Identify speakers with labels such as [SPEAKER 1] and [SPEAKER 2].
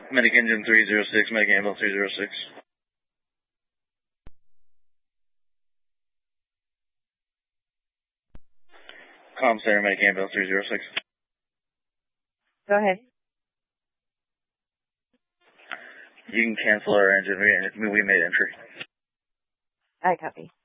[SPEAKER 1] Medic Engine 306, Medic Ambulance 306. Comm Center, Medic Ambulance 306.
[SPEAKER 2] Go ahead.
[SPEAKER 1] You can cancel our engine. We made entry.
[SPEAKER 2] I copy.